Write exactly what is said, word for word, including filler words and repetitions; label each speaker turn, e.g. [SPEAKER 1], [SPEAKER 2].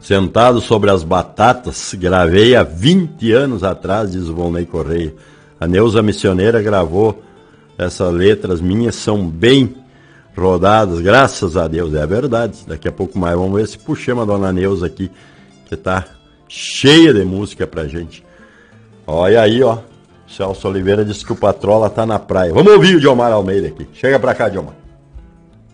[SPEAKER 1] Sentado sobre as batatas, gravei há vinte anos atrás, diz o Volney Correia. A Neuza Missioneira gravou essas letras minhas, são bem rodadas, graças a Deus, é verdade. Daqui a pouco mais vamos ver se puxamos a dona Neuza aqui, que tá cheia de música pra gente. Olha aí, ó. Celso Oliveira disse que o Patrola tá na praia. Vamos ouvir o Diomar Almeida aqui. Chega pra cá, Diomar.